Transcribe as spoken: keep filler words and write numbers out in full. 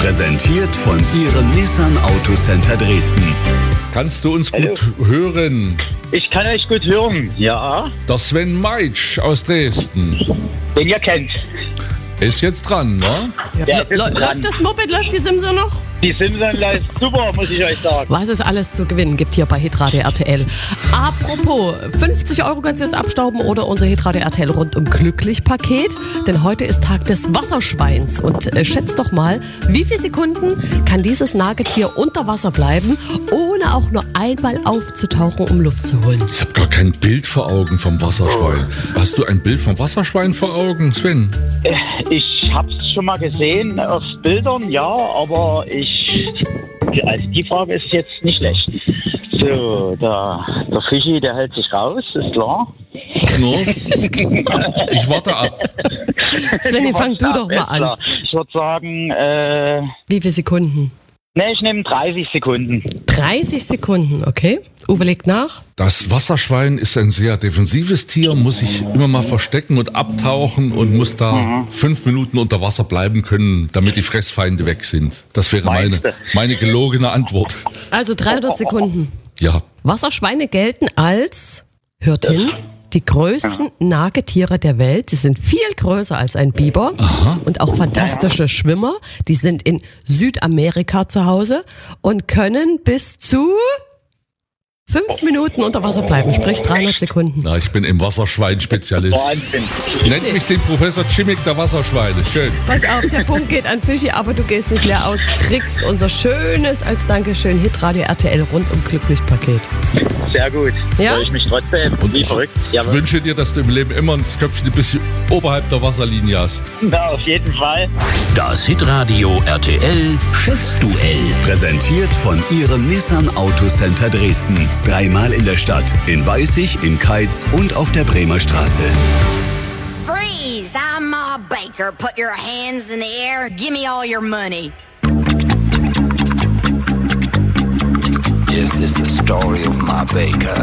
Präsentiert von Ihrem Nissan Autocenter Dresden. Kannst du uns Hallo. gut hören? Ich kann euch gut hören, ja. Der Sven Meitsch aus Dresden Den ihr kennt. ist jetzt dran, ne? Der L- ist dran. läuft das Moped, läuft die Simse noch? Die Simson läuft super, muss ich euch sagen. Was es alles zu gewinnen gibt hier bei Hitradio R T L. Apropos, fünfzig Euro kannst du jetzt abstauben oder unser Hitradio R T L rundum glücklich Paket. Denn heute ist Tag des Wasserschweins. Und äh, schätzt doch mal, wie viele Sekunden kann dieses Nagetier unter Wasser bleiben, ohne auch nur einmal aufzutauchen, um Luft zu holen? Ich habe gar kein Bild vor Augen vom Wasserschwein. Hast du ein Bild vom Wasserschwein vor Augen, Sven? Ich hab's schon mal gesehen auf Bildern, ja, aber ich... Also die Frage ist jetzt nicht schlecht. So, der, der Fischi, der hält sich raus, ist klar. No? Ich warte ab. Svenny, fang du doch mal Ist klar. an. Ich würde sagen, äh... Wie viele Sekunden? Ne, ich nehme dreißig Sekunden. dreißig Sekunden, okay. Uwe legt nach. Das Wasserschwein ist ein sehr defensives Tier, muss sich immer mal verstecken und abtauchen und muss da Mhm. fünf Minuten unter Wasser bleiben können, damit die Fressfeinde weg sind. Das wäre meine, Meinst du? meine gelogene Antwort. Also dreihundert Sekunden. Ja, Wasserschweine gelten als, hört hin, die größten Nagetiere der Welt. Sie sind viel größer als ein Biber und auch fantastische Schwimmer. Die sind in Südamerika zu Hause und können bis zu fünf Minuten unter Wasser bleiben, sprich dreihundert Sekunden. na, ich bin im Wasserschwein-Spezialist. Wahnsinn. Nennt mich den Professor Chimik der Wasserschweine. Schön. Pass auf, der Punkt geht an Fischi, aber du gehst nicht leer aus, kriegst unser schönes, als Dankeschön, Hitradio R T L rundum glücklich Paket. Sehr gut. Ja? Freue ich mich trotzdem. Und Wie ich, verrückt. ich Jawohl. wünsche dir, dass du im Leben immer ein Köpfchen ein bisschen oberhalb der Wasserlinie hast. Na, auf jeden Fall. Das Hitradio R T L Schätzduell. Präsentiert von Ihrem Nissan Autocenter Dresden. Dreimal in der Stadt, in Weißig, in Keitz und auf der Bremer Straße. Freeze! I'm Ma Baker. Put your hands in the air. Give me all your money. This is the story of Ma Baker.